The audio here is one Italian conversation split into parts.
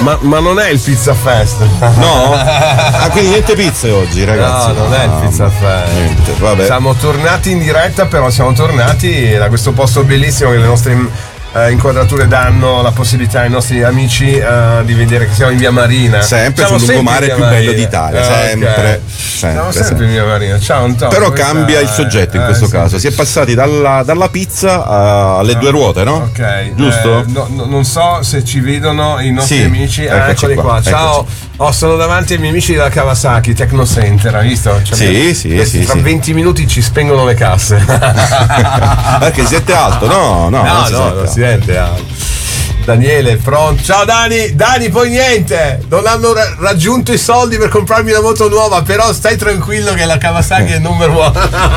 Ma non è il Pizza Fest? No? Quindi niente pizze oggi, ragazzi. No, non è il Pizza Fest. Niente, vabbè. Siamo tornati in diretta, però siamo tornati da questo posto bellissimo che le nostre inquadrature danno la possibilità ai nostri amici di vedere che siamo in via Marina. Sempre sul lungomare più bello d'Italia, sempre. Siamo sempre in via Marina. Ciao Antonio. Però cambia il soggetto in questo caso. Si è passati dalla pizza alle due ruote, no? Ok. Giusto? Non so se ci vedono i nostri amici. Eccoli qua. Ciao. Sono davanti ai miei amici della Kawasaki Techno Center, hai visto? Sì. Tra 20 minuti ci spengono le casse. Perché siete alto? No, non si sente alto. Daniele, pronto? Ciao Dani, poi niente, non hanno raggiunto i soldi per comprarmi la moto nuova, però stai tranquillo che la Kawasaki è number one.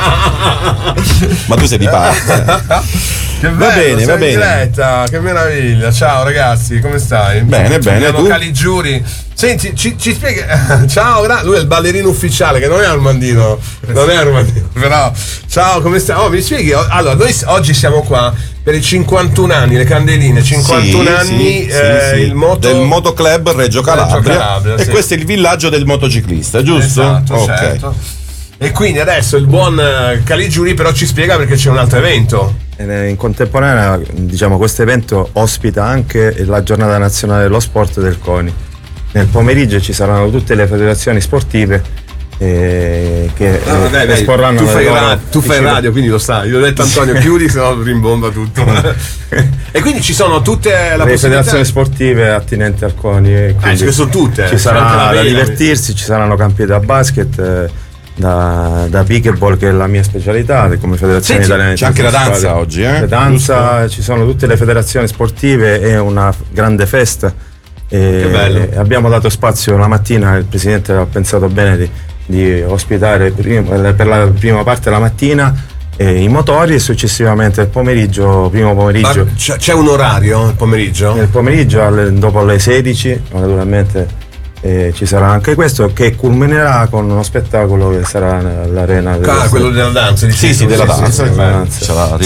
Ma tu sei di parte. Che bello, va bene. In diretta, che meraviglia. Ciao ragazzi, come stai? Bene, tu? Caligiuri. Senti, ci spiega. Ciao, lui è il ballerino ufficiale, che non è Armandino. Però, ciao, come stai? Mi spieghi? Allora, noi oggi siamo qua per i 51 anni, le candeline, 51 anni il del Motoclub Reggio Calabria. E questo è il villaggio del motociclista, giusto? Esatto, certo. E quindi adesso il buon Caligiuri però ci spiega perché c'è un altro evento. In contemporanea, diciamo, questo evento ospita anche la giornata nazionale dello sport del CONI. Nel pomeriggio ci saranno tutte le federazioni sportive che esporranno tu fai radio, quindi lo sai. Io ho detto Antonio chiudi, sennò rimbomba tutto. E quindi ci sono tutte le federazioni sportive attinenti al CONI, ce ne sono tutte. Ci sarà da divertirsi, ci saranno campi da basket, da pickleball, che è la mia specialità come federazione italiana. C'è anche la danza oggi, La danza, giusto? Ci sono tutte le federazioni sportive, è una grande festa. Che bello. Abbiamo dato spazio la mattina, il presidente ha pensato bene di ospitare per la prima parte la mattina i motori e successivamente il primo pomeriggio. Ma c'è un orario il pomeriggio? Nel pomeriggio dopo le 16 naturalmente ci sarà anche questo, che culminerà con uno spettacolo che sarà all'arena quello della danza, della danza.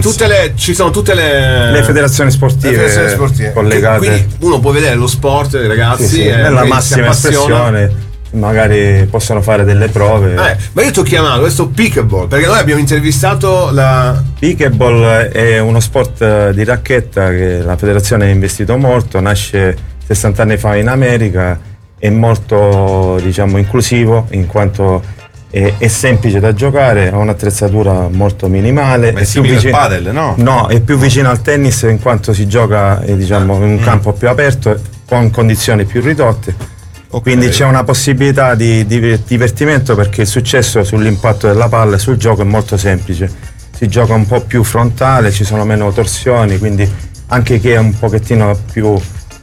Ci sono tutte le federazioni sportive collegate, quindi uno può vedere lo sport dei ragazzi nella massima espressione. Magari possono fare delle prove. Ma io ti ho chiamato questo pickleball perché noi abbiamo intervistato la pickleball. È uno sport di racchetta che la federazione ha investito molto, nasce 60 anni fa in America, è molto, diciamo, inclusivo in quanto è semplice da giocare, ha un'attrezzatura molto minimale. Ma è simile al padel, no? No, è più vicino al tennis in quanto si gioca in un campo più aperto con condizioni più ridotte. Quindi c'è una possibilità di divertimento, perché il successo sull'impatto della palla e sul gioco è molto semplice. Si gioca un po' più frontale, ci sono meno torsioni, quindi anche chi è un pochettino più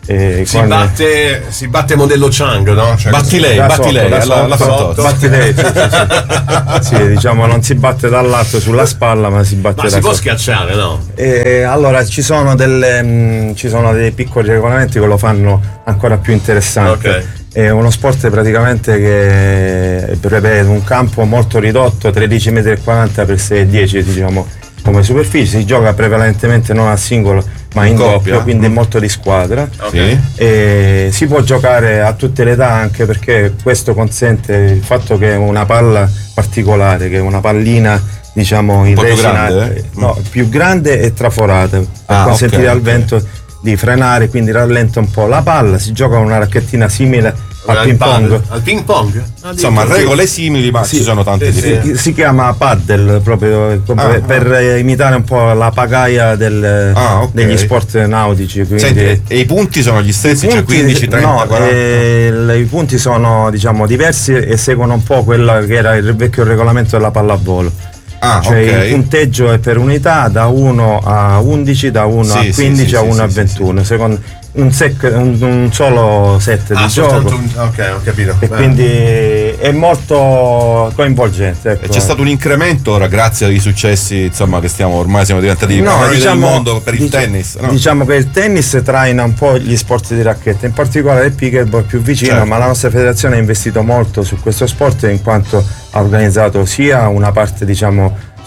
si batte modello Chang, no? Cioè, batti lei, sì, diciamo, non si batte dal lato sulla spalla, ma si batte da si può schiacciare, no? Allora ci sono dei piccoli regolamenti che lo fanno ancora più interessante. È uno sport praticamente che prevede un campo molto ridotto, 13,40 m x 6,10 m, diciamo, come superficie. Si gioca prevalentemente non a singolo ma in doppio, quindi molto di squadra. E si può giocare a tutte le età, anche perché questo consente il fatto che è una palla particolare, che è una pallina, diciamo, in resina, più grande e traforata, per consentire al vento di frenare, quindi rallenta un po' la palla. Si gioca con una racchettina simile al ping pong? Insomma, regole simili, ma ci sono tante differenze. Si chiama paddle proprio per imitare un po' la pagaia degli sport nautici. Senti, e i punti sono gli stessi, cioè 15, 30, 40? I punti sono, diciamo, diversi e seguono un po' quello che era il vecchio regolamento della pallavolo. Il punteggio è per unità, da 1 a 11, da 1 a 15, a 1 a 21, secondo un solo set di gioco. Ok, ho capito. E quindi è molto coinvolgente. Ecco. E c'è stato un incremento ora grazie ai successi, insomma, che siamo diventati i del mondo per il tennis. No? Diciamo che il tennis traina un po' gli sport di racchetta, in particolare il pickleball più vicino, ma la nostra federazione ha investito molto su questo sport, in quanto ha organizzato sia una parte, diciamo,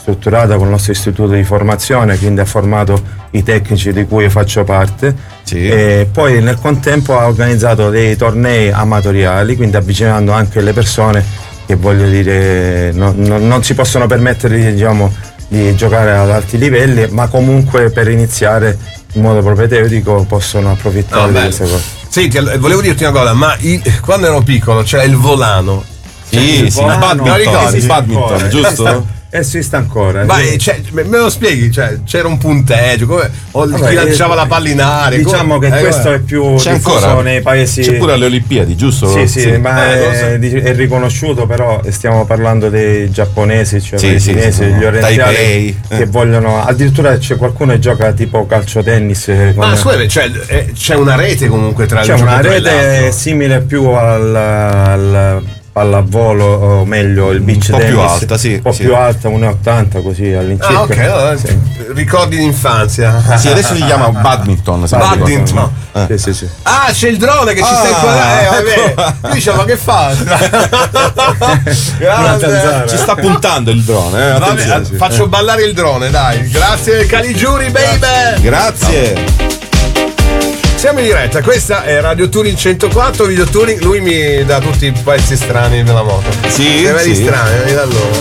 strutturata con il nostro istituto di formazione, quindi ha formato i tecnici di cui faccio parte. Sì. E poi nel contempo ha organizzato dei tornei amatoriali, quindi avvicinando anche le persone che, voglio dire, non si possono permettere, diciamo, di giocare ad alti livelli, ma comunque per iniziare in modo propedeutico possono approfittare di queste cose. Senti, volevo dirti una cosa, ma quando ero piccolo c'era il volano. Sì, sì, badminton, giusto? Esiste ancora. Ma me lo spieghi? Cioè, c'era un punteggio, chi lanciava la palla in aria? Diciamo che questo è più diffuso nei paesi. C'è pure alle Olimpiadi, giusto? Sì, ma è riconosciuto, però stiamo parlando dei giapponesi, cioè dei cinesi, gli orientali che vogliono. Addirittura c'è qualcuno che gioca tipo calcio tennis. Ma scusa, c'è una rete comunque tra c'è una rete simile più al pallavolo, o meglio il beach tennis, più alta, sì, un po' più alta, 1,80 così all'incirca. Ok, allora, ricordi d'infanzia. Sì, adesso si chiama badminton. Badminton. Sì. Ah, c'è il drone che ci sta inquadrando. Lui dice, ma che fa? Ci sta puntando il drone. Vabbè, faccio ballare il drone, dai. Grazie Caligiuri, baby. Grazie. Siamo in diretta, questa è Radio Touring 104, Video Touring, lui mi dà tutti i pezzi strani della moto. Sì, strani, mi dà loro.